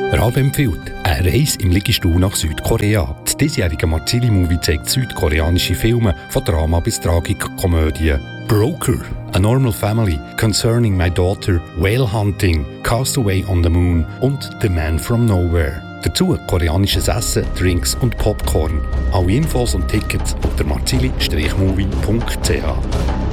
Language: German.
Ralf empfiehlt eine Reise im Liegestuhl nach Südkorea. Das diesjährige Marzili-Movie zeigt südkoreanische Filme von Drama bis Tragikkomödie. Broker, A Normal Family, Concerning My Daughter, Whale Hunting, Castaway on the Moon und The Man from Nowhere. Dazu koreanisches Essen, Drinks und Popcorn. Alle Infos und Tickets unter marzili-movie.ch.